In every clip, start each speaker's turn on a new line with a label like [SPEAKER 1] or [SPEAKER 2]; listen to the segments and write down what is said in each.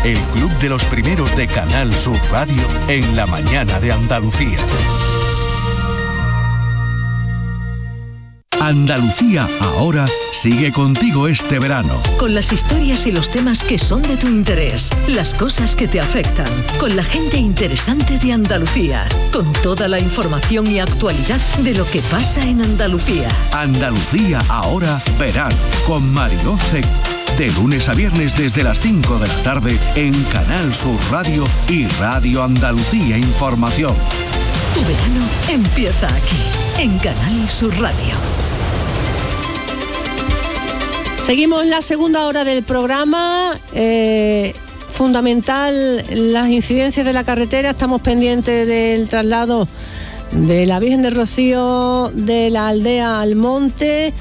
[SPEAKER 1] el club de los primeros de Canal Sur Radio en la mañana de Andalucía. Andalucía Ahora sigue contigo este verano.
[SPEAKER 2] Con las historias y los temas que son de tu interés, las cosas que te afectan, con la gente interesante de Andalucía, con toda la información y actualidad de lo que pasa en Andalucía.
[SPEAKER 1] Andalucía Ahora verano, con Mariló Seco. De lunes a viernes desde las 5 de la tarde en Canal Sur Radio y Radio Andalucía Información.
[SPEAKER 2] Tu verano empieza aquí, en Canal Sur Radio.
[SPEAKER 3] Seguimos la segunda hora del programa. Fundamental las incidencias de la carretera. Estamos pendientes del traslado de la Virgen del Rocío de la aldea al monte.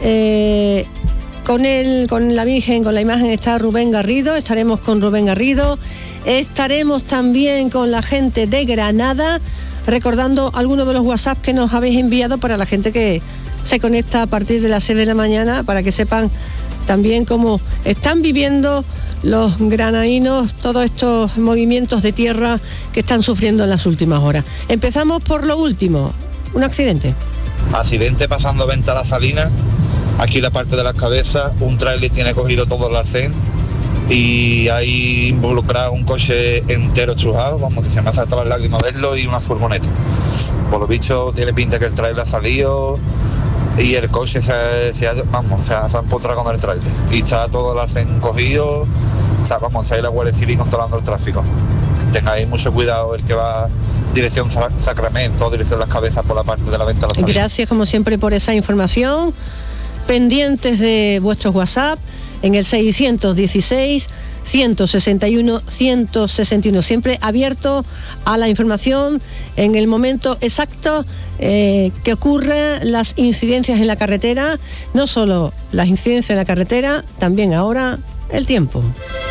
[SPEAKER 3] Con la Virgen, con la imagen está Rubén Garrido. Estaremos con Rubén Garrido. Estaremos también con la gente de Granada, recordando algunos de los WhatsApp que nos habéis enviado para la gente que se conecta a partir de las 6 de la mañana, para que sepan también cómo están viviendo los granadinos todos estos movimientos de tierra que están sufriendo en las últimas horas. Empezamos por lo último, un accidente.
[SPEAKER 4] Accidente pasando Venta La Salina, aquí la parte de las cabezas, un tráiler tiene cogido todo el arcén y hay involucrado un coche entero estrujado, vamos, que se me ha saltado las lágrimas verlo, y una furgoneta. Por lo visto tiene pinta que el tráiler ha salido y el coche se ha empotrado con el tráiler y está todo el arcén cogido. O sea, vamos, ahí la Guardia Civil controlando el tráfico. Que tengáis mucho cuidado el que va dirección Sacramento, dirección Las Cabezas por la parte de la Venta de la Salina.
[SPEAKER 3] Gracias como siempre por esa información. Pendientes de vuestros WhatsApp en el 616 161 161, siempre abierto a la información en el momento exacto que ocurren las incidencias en la carretera, no solo las incidencias en la carretera, también ahora el tiempo.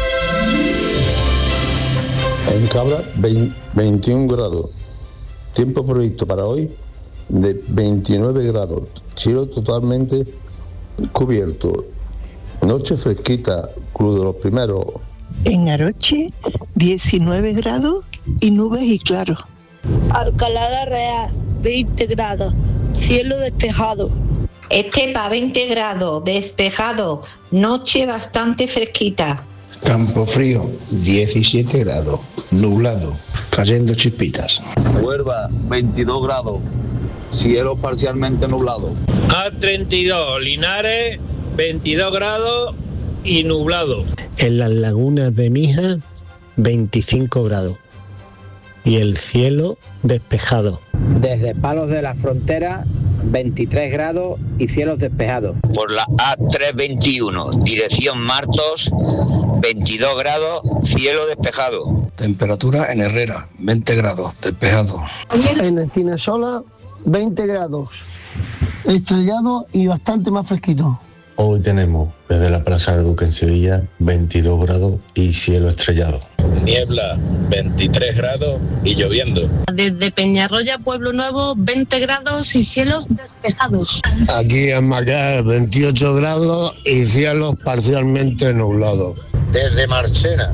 [SPEAKER 5] En Cabra 21 grados, tiempo previsto para hoy de 29 grados, cielo totalmente cubierto, noche fresquita, Club de los Primeros.
[SPEAKER 6] En Aroche 19 grados y nubes y claro.
[SPEAKER 7] Alcalá de Real 20 grados, cielo despejado.
[SPEAKER 8] Estepa 20 grados, despejado, noche bastante fresquita.
[SPEAKER 9] Campofrío 17 grados, nublado, cayendo chispitas.
[SPEAKER 10] Huelva 22 grados, cielo parcialmente nublado.
[SPEAKER 11] A32, Linares 22 grados y nublado.
[SPEAKER 12] En las lagunas de Mija 25 grados y el cielo despejado.
[SPEAKER 13] Desde Palos de la Frontera 23 grados y cielos despejados.
[SPEAKER 14] Por la A321, dirección Martos, 22 grados, cielo despejado.
[SPEAKER 15] Temperatura en Herrera, 20 grados, despejado.
[SPEAKER 16] En Encinesola, 20 grados, estrellado y bastante más fresquito.
[SPEAKER 17] Hoy tenemos desde la Plaza del Duque en Sevilla 22 grados y cielo estrellado.
[SPEAKER 4] Niebla, 23 grados y lloviendo.
[SPEAKER 18] Desde Peñarroya, Pueblo Nuevo, 20 grados y cielos despejados.
[SPEAKER 19] Aquí en Macar, 28 grados y cielos parcialmente nublados.
[SPEAKER 20] Desde Marchena,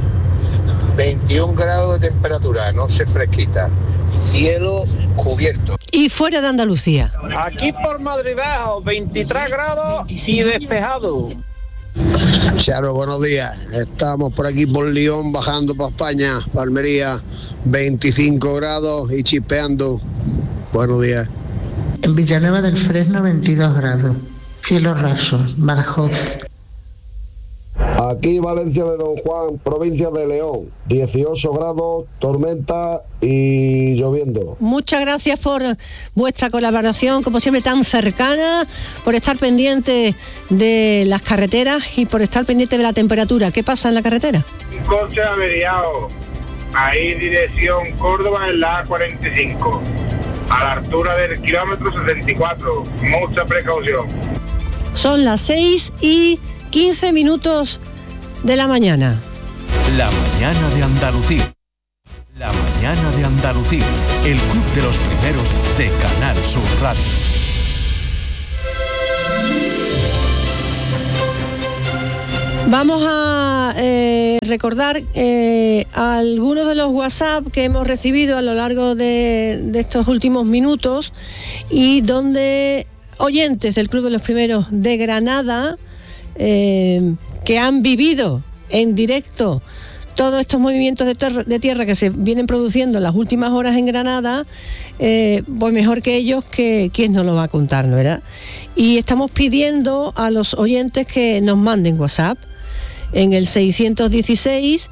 [SPEAKER 20] 21 grados de temperatura, noche fresquita, cielo cubierto.
[SPEAKER 3] Y fuera de Andalucía.
[SPEAKER 11] Aquí por Madrid Bajo, 23 grados y despejado.
[SPEAKER 19] Charo, buenos días. Estamos por aquí por León, bajando para España, Palmería, 25 grados y chispeando. Buenos días.
[SPEAKER 21] En Villanueva del Fresno, 22 grados, cielos rasos, Badajoz.
[SPEAKER 5] Aquí Valencia de Don Juan, provincia de León, 18 grados, tormenta y lloviendo.
[SPEAKER 3] Muchas gracias por vuestra colaboración, como siempre tan cercana, por estar pendiente de las carreteras y por estar pendiente de la temperatura. ¿Qué pasa en la carretera?
[SPEAKER 22] Un coche averiado, ahí dirección Córdoba en la A45, a la altura del kilómetro 64, mucha precaución.
[SPEAKER 3] Son las 6:15 de la mañana.
[SPEAKER 1] La mañana de Andalucía. La mañana de Andalucía. El club de los primeros de Canal Sur Radio.
[SPEAKER 3] Vamos a recordar algunos de los WhatsApp que hemos recibido a lo largo de estos últimos minutos, y donde oyentes del Club de los Primeros de Granada, que han vivido en directo todos estos movimientos de tierra que se vienen produciendo en las últimas horas en Granada, pues mejor que ellos, que quién nos lo va a contar, ¿no verdad? Y estamos pidiendo a los oyentes que nos manden WhatsApp en el 616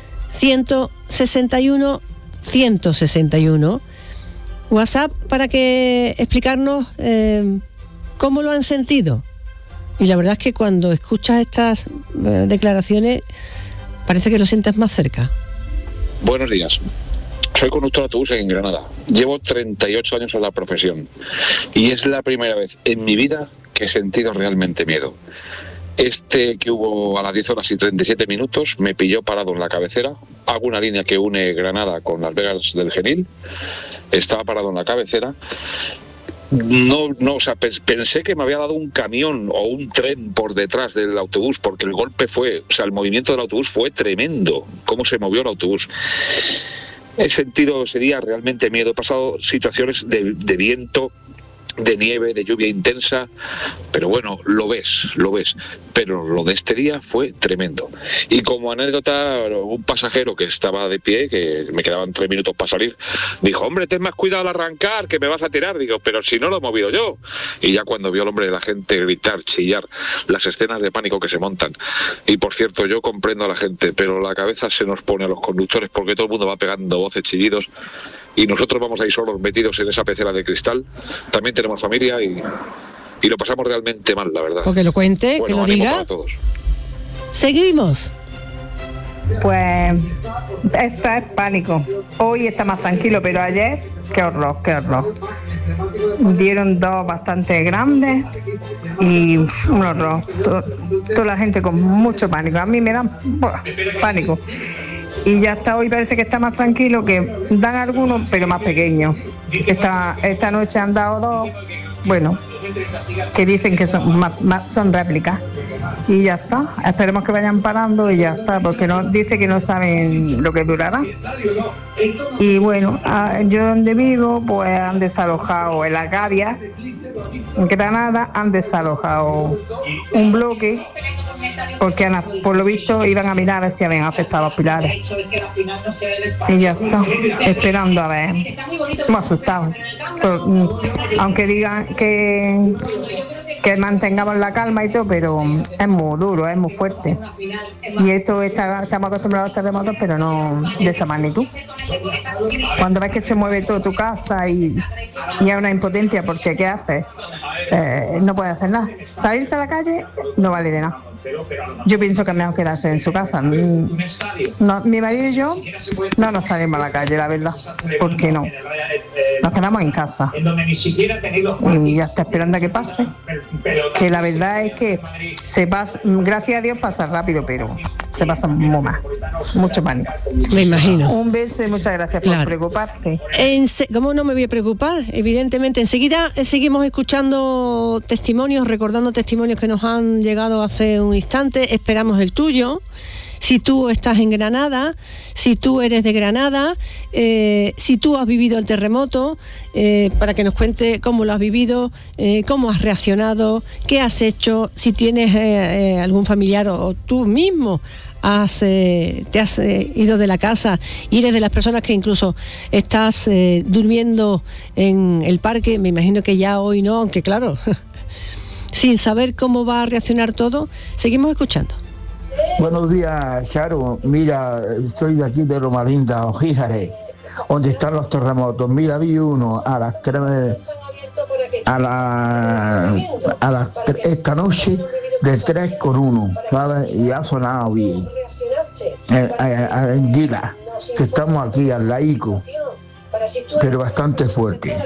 [SPEAKER 3] 161 161, WhatsApp, para que explicarnos cómo lo han sentido. Y la verdad es que cuando escuchas estas declaraciones parece que lo sientes más cerca.
[SPEAKER 2] Buenos días. Soy conductor de autobús en Granada. Llevo 38 años en la profesión y es la primera vez en mi vida que he sentido realmente miedo. Este que hubo a las 10 horas y 37 minutos me pilló parado en la cabecera. Hago una línea que une Granada con Las Vegas del Genil. Estaba parado en la cabecera. O sea, pensé que me había dado un camión o un tren por detrás del autobús, porque el golpe fue, o sea, el movimiento del autobús fue tremendo, cómo se movió el autobús. He sentido ese día realmente miedo. He pasado situaciones de viento, de nieve, de lluvia intensa, pero bueno, lo ves, pero lo de este día fue tremendo. Y como anécdota, un pasajero que estaba de pie, que me quedaban 3 minutos para salir, dijo: hombre, ten más cuidado al arrancar, que me vas a tirar. Digo, pero si no lo he movido yo. Y ya cuando vio al hombre, la gente gritar, chillar, las escenas de pánico que se montan. Y por cierto, yo comprendo a la gente, pero la cabeza se nos pone a los conductores, porque todo el mundo va pegando voces, chillidos, y nosotros vamos ahí solos metidos en esa pecera de cristal. También tenemos familia y lo pasamos realmente mal, la verdad.
[SPEAKER 3] O que lo cuente, bueno, que lo diga.
[SPEAKER 2] Para todos.
[SPEAKER 3] Seguimos.
[SPEAKER 6] Pues esto es pánico. Hoy está más tranquilo, pero ayer, qué horror. Dieron 2 bastante grandes y un horror. Toda la gente con mucho pánico. A mí me dan pánico. Y ya hasta hoy parece que está más tranquilo, que dan algunos, pero más pequeños. Esta noche han dado 2, bueno, que dicen que son réplicas. Y ya está. Esperemos que vayan parando y ya está, porque dice que no saben lo que durará. Y bueno, yo donde vivo, pues han desalojado en la Gavia, en Granada, han desalojado un bloque, porque por lo visto iban a mirar a ver si habían afectado los pilares. Y ya está, esperando a ver. Me asustado. Aunque digan que mantengamos la calma y todo, pero es muy duro, es muy fuerte. Y estamos acostumbrados a terremotos, pero no de esa magnitud. Cuando ves que se mueve toda tu casa y hay una impotencia, porque ¿qué haces? No puedes hacer nada. Salirte a la calle no vale de nada. Yo pienso que es mejor quedarse en su casa. No, mi marido y yo no nos salimos a la calle, la verdad, porque no. Nos quedamos en casa y ya está esperando a que pase. Que la verdad es que se pasa, gracias a Dios pasa rápido, pero se pasa mucho pánico.
[SPEAKER 3] Me imagino.
[SPEAKER 6] Un beso y muchas gracias por preocuparte.
[SPEAKER 3] ¿Cómo no me voy a preocupar? Evidentemente. Enseguida seguimos escuchando testimonios, recordando testimonios que nos han llegado hace un instante. Esperamos el tuyo. Si tú estás en Granada, si tú eres de Granada, si tú has vivido el terremoto, para que nos cuente cómo lo has vivido, cómo has reaccionado, qué has hecho, si tienes algún familiar o tú mismo te has ido de la casa y eres de las personas que incluso estás durmiendo en el parque. Me imagino que ya hoy no, aunque claro, sin saber cómo va a reaccionar todo. Seguimos escuchando.
[SPEAKER 9] Buenos días, Charo. Mira, estoy de aquí de Loma Linda, Ojíjare, donde están los terremotos. Mira, vi uno a las 3, esta noche de 3,1, ¿sabes? Y ha sonado bien. En Guila, que estamos aquí al laico, pero bastante fuerte.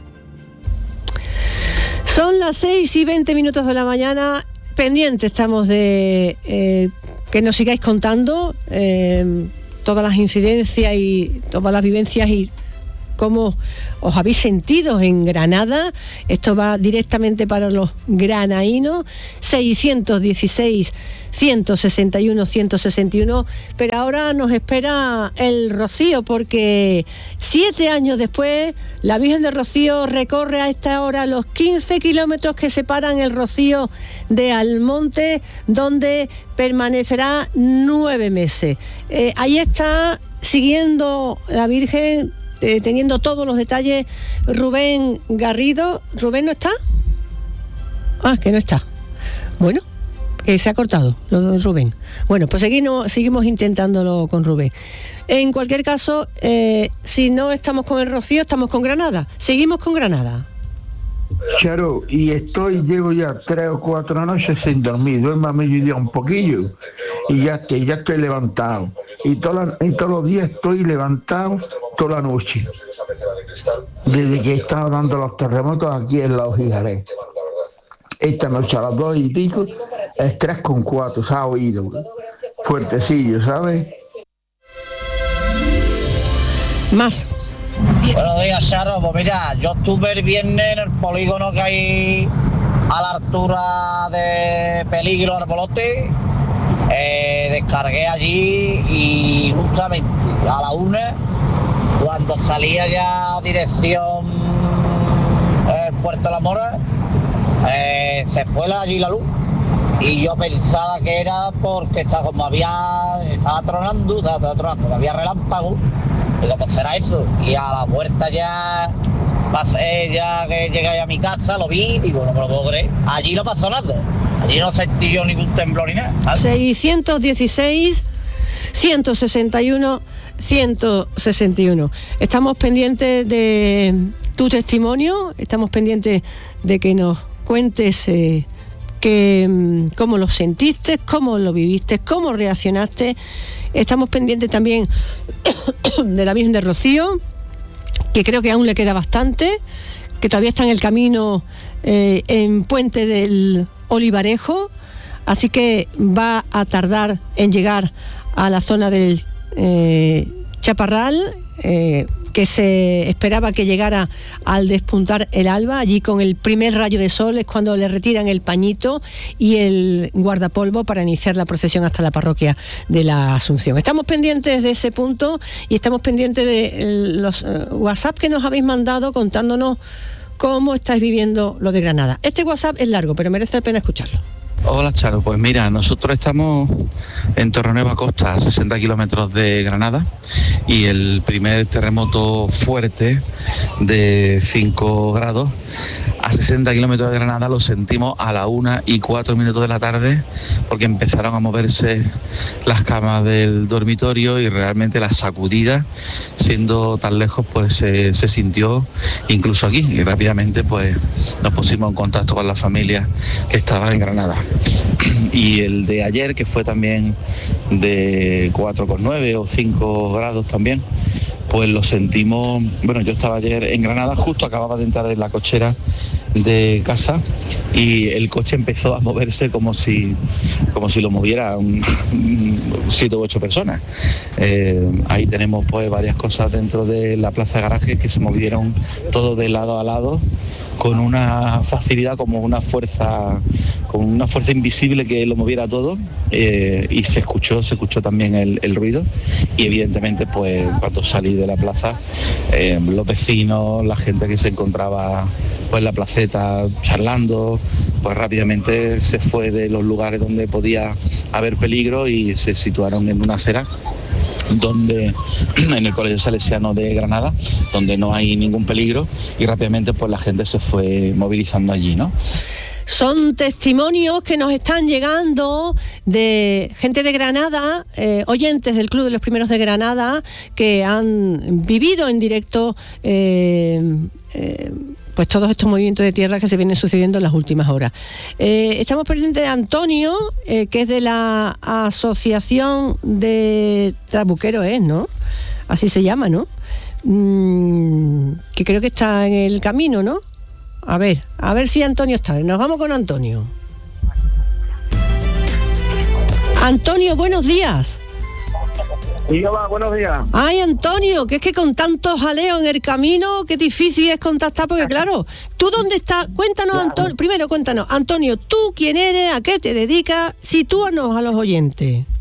[SPEAKER 3] Son las 6:20 de la mañana. Pendientes estamos de que nos sigáis contando todas las incidencias y todas las vivencias y cómo os habéis sentido en Granada. Esto va directamente para los granainos. 616 161, 161, pero ahora nos espera el Rocío, porque 7 años después la Virgen del Rocío recorre a esta hora los 15 kilómetros que separan el Rocío de Almonte, donde permanecerá 9 meses. Ahí está siguiendo la Virgen, teniendo todos los detalles, Rubén Garrido. ¿Rubén no está? Ah, que no está. Bueno, que se ha cortado lo de Rubén. Bueno, pues seguimos intentándolo con Rubén. En cualquier caso, si no estamos con el Rocío, estamos con Granada. Seguimos con Granada.
[SPEAKER 9] Charo, y llevo ya 3 o 4 noches sin dormir, duermo a mediodía un poquillo y ya estoy levantado. Y todos los días estoy levantado toda la noche. Desde que están dando los terremotos aquí en Los Hijarés. Esta noche a las 2 y pico es 3,4, se ha oído. Fuertecillo, ¿sabes?
[SPEAKER 3] Más.
[SPEAKER 7] Buenos días, Charo. Pues mira, yo estuve el viernes en el polígono que hay a la altura de Peligro Arbolote. Descargué allí y justamente a la 1, cuando salía ya dirección el Puerto de la Mora, se fue allí la luz. Y yo pensaba que era porque estaba tronando, había relámpago. Digo, pues será eso. Y a la vuelta ya que llegué a mi casa, lo vi, digo, no me lo puedo creer. Allí no pasó nada. Allí no sentí yo ningún temblor ni nada.
[SPEAKER 3] 616, 161, 161. Estamos pendientes de tu testimonio, estamos pendientes de que nos cuentes cómo lo sentiste, cómo lo viviste, cómo reaccionaste. Estamos pendientes también de la Virgen de Rocío, que creo que aún le queda bastante, que todavía está en el camino en Puente del Olivarejo, así que va a tardar en llegar a la zona del Chaparral, que se esperaba que llegara al despuntar el alba. Allí con el primer rayo de sol es cuando le retiran el pañito y el guardapolvo para iniciar la procesión hasta la parroquia de la Asunción. Estamos pendientes de ese punto y estamos pendientes de los WhatsApp que nos habéis mandado contándonos cómo estáis viviendo lo de Granada. Este WhatsApp es largo, pero merece la pena escucharlo.
[SPEAKER 8] Hola, Charo. Pues mira, nosotros estamos en Torrenueva Costa, a 60 kilómetros de Granada, y el primer terremoto fuerte de 5 grados a 60 kilómetros de Granada lo sentimos a las 1:04 de la tarde, porque empezaron a moverse las camas del dormitorio y realmente la sacudida, siendo tan lejos, pues se sintió incluso aquí, y rápidamente pues nos pusimos en contacto con la familia que estaba en Granada. Y el de ayer, que fue también de 4,9 o 5 grados también, pues lo sentimos. Bueno, yo estaba ayer en Granada, justo acababa de entrar en la cochera de casa y el coche empezó a moverse como si lo movieran 7 u 8 personas. Ahí tenemos pues varias cosas dentro de la plaza de garajes que se movieron todo de lado a lado con una facilidad, como una fuerza invisible que lo moviera todo, y se escuchó también el ruido, y evidentemente pues cuando salí de la plaza, los vecinos, la gente que se encontraba pues en la placeta charlando, pues rápidamente se fue de los lugares donde podía haber peligro y se situaron en una acera en el Colegio Salesiano de Granada, donde no hay ningún peligro, y rápidamente pues la gente se fue movilizando allí, ¿no?
[SPEAKER 3] Son testimonios que nos están llegando de gente de Granada, oyentes del Club de los Primeros de Granada, que han vivido en directo pues todos estos movimientos de tierra que se vienen sucediendo en las últimas horas. Estamos pendientes de Antonio, que es de la Asociación de Trabuqueros, ¿no? Así se llama, ¿no? Que creo que está en el camino, ¿no? A ver si Antonio está. Nos vamos con Antonio. Antonio, buenos días.
[SPEAKER 22] Y hola, buenos días.
[SPEAKER 3] Ay, Antonio, que es que con tanto jaleo en el camino, qué difícil es contactar, porque claro, ¿tú dónde estás? Cuéntanos, Antonio, primero cuéntanos, Antonio, ¿tú quién eres? ¿A qué te dedicas? Sitúanos a los oyentes.